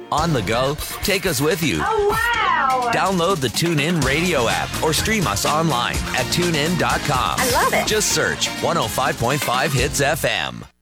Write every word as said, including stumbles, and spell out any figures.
On the go, take us with you. Oh, wow! Download the TuneIn Radio app or stream us online at tune in dot com. I love it. Just search one oh five point five Hits F M.